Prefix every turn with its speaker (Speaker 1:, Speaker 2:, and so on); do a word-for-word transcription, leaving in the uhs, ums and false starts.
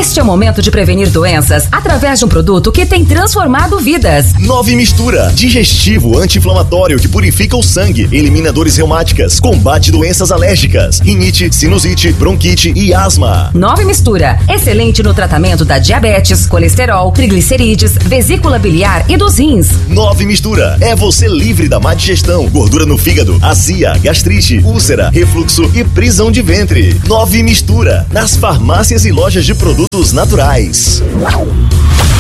Speaker 1: Este é o momento de prevenir doenças através de um produto que tem transformado vidas.
Speaker 2: Nove Mistura, digestivo anti-inflamatório que purifica o sangue, elimina dores reumáticas, combate doenças alérgicas, rinite, sinusite, bronquite e asma.
Speaker 1: Nove Mistura, excelente no tratamento da diabetes, colesterol, triglicerídeos, vesícula biliar e dos rins.
Speaker 2: Nove Mistura, é você livre da má digestão, gordura no fígado, azia, gastrite, úlcera, refluxo e prisão de ventre. Nove Mistura, nas farmácias e lojas de produtos naturais.